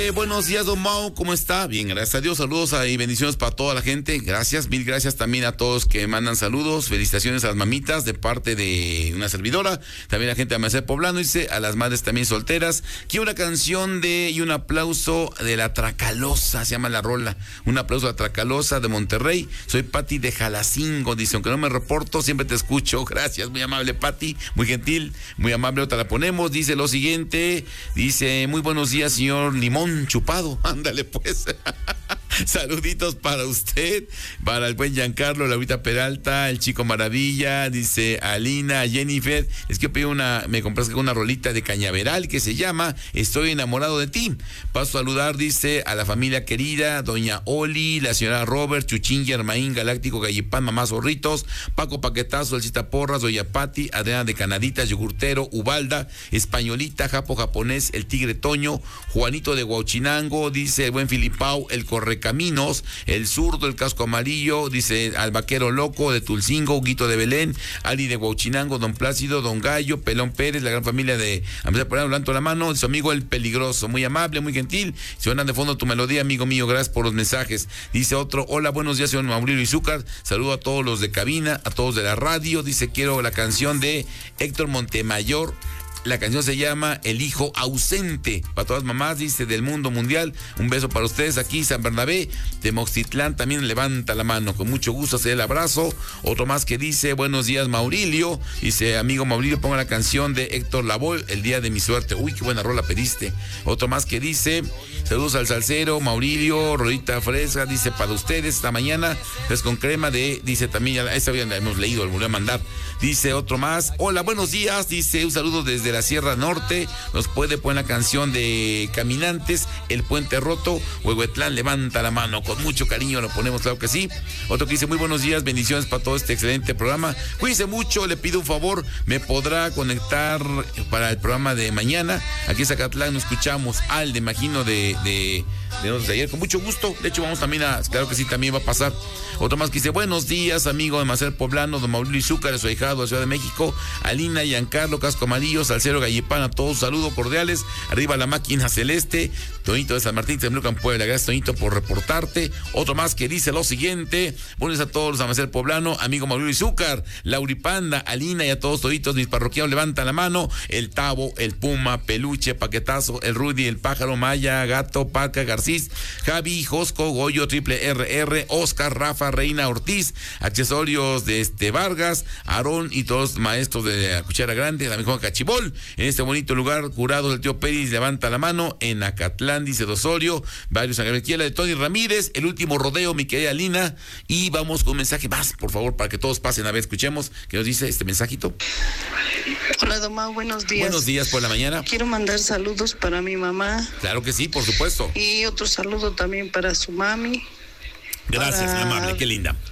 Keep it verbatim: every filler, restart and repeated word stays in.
Eh, buenos días, don Mau, ¿cómo está? Bien, gracias a Dios, saludos y bendiciones para toda la gente, gracias, mil gracias también a todos que mandan saludos, felicitaciones a las mamitas de parte de una servidora, también a la gente de Amanecer Poblano, dice, a las madres también solteras, quiero una canción de y un aplauso de La Tracalosa, se llama la rola, un aplauso a La Tracalosa de Monterrey, soy Pati de Jalacingo, dice, aunque no me reporto, siempre te escucho, gracias, muy amable Pati, muy gentil, muy amable, otra la ponemos, dice lo siguiente, dice, muy buenos días señor Limón Chupado, ándale pues. Saluditos para usted, para el buen Giancarlo, Laurita Peralta, el Chico Maravilla, dice Alina, Jennifer, es que pedí una, me compraste una rolita de Cañaveral que se llama Estoy enamorado de ti. Paso a saludar, dice, a la familia querida, doña Oli, la señora Robert, Chuchín, Germaín, Galáctico, Gallipán, Mamá Zorritos, Paco Paquetazo, Elcita Porras, doña Pati, Adriana de Canaditas, Yogurtero, Ubalda, Españolita, Japo Japonés, el Tigre Toño, Juanito de Huauchinango, dice el buen Filipao, el Correcaminos, el Zurdo, el Casco Amarillo, dice al Vaquero Loco de Tulcingo, Huguito de Belén, Ali de Huauchinango, don Plácido, don Gallo, Pelón Pérez, la gran familia de Amanecer Poblano, levanto la mano, su amigo el Peligroso, muy amable, muy gentil, suena de fondo tu melodía, amigo mío, gracias por los mensajes. Dice otro, hola, buenos días, señor Mauricio Izúcar, saludo a todos los de cabina, a todos de la radio, dice, quiero la canción de Héctor Montemayor. La canción se llama El Hijo Ausente. Para todas mamás, dice, del mundo mundial. Un beso para ustedes aquí, San Bernabé. De Moxtitlán también levanta la mano. Con mucho gusto hacer el abrazo. Otro más que dice, buenos días, Maurilio. Dice, amigo Maurilio, ponga la canción de Héctor Lavoe, El Día de mi Suerte. Uy, qué buena rola pediste. Otro más que dice, saludos al salsero, Maurilio, rolita fresca. Dice, para ustedes esta mañana, es con crema de, dice también, ya, esta ya la hemos leído, lo volví a mandar. Dice otro más, hola, buenos días. Dice, un saludo desde la Sierra Norte, nos puede poner la canción de Caminantes, El Puente Roto, Huehuetlán, levanta la mano, con mucho cariño lo ponemos, claro que sí. Otro que dice, muy buenos días, bendiciones para todo este excelente programa, cuídense mucho, le pido un favor, me podrá conectar para el programa de mañana, aquí en Zacatlán nos escuchamos al de imagino de, de, de, de ayer, con mucho gusto, de hecho vamos también a, claro que sí, también va a pasar. Otro más que dice, buenos días, amigo de Amanecer Poblano, don Mauricio Izúcar, su ahijado de Ciudad de México, Alina, Giancarlo, Casco Amarillo, Salcero Gallipán, a todos saludos cordiales, arriba la máquina celeste, Toñito de San Martín, Temlucan, Puebla, gracias Toñito por reportarte. Otro más que dice lo siguiente, buenos a todos los de Amanecer Poblano, amigo Mauricio Izúcar, Lauripanda, Alina y a todos toditos mis parroquianos, levanta la mano, el Tavo, el Puma, Peluche, Paquetazo, el Rudy, el Pájaro, Maya, Gato, Paca, Garcís, Javi, Josco, Goyo, Triple R R, Oscar, Rafa, Reina Ortiz, accesorios de este Vargas, Aarón y todos los maestros de la Cuchara Grande, la mejor Cachibol, en este bonito lugar, curado del tío Pérez, levanta la mano, en Acatlán, dice Dosorio, varios San Gabriel, de Tony Ramírez, el último rodeo, mi querida Lina, y vamos con un mensaje más, por favor, para que todos pasen a ver, escuchemos, que nos dice este mensajito. Hola, Doma, buenos días. Buenos días por la mañana. Quiero mandar saludos para mi mamá. Claro que sí, por supuesto. Y otro saludo también para su mami. Gracias, para... mi amable, qué linda.